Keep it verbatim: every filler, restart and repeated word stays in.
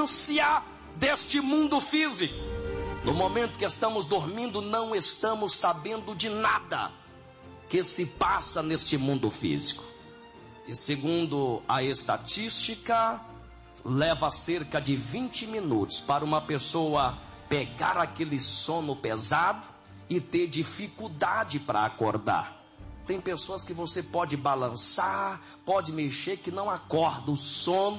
ânsia deste mundo físico. No momento que estamos dormindo, não estamos sabendo de nada que se passa neste mundo físico. E segundo a estatística, leva cerca de vinte minutos para uma pessoa pegar aquele sono pesado e ter dificuldade para acordar. Tem pessoas que você pode balançar, pode mexer, que não acorda. O sono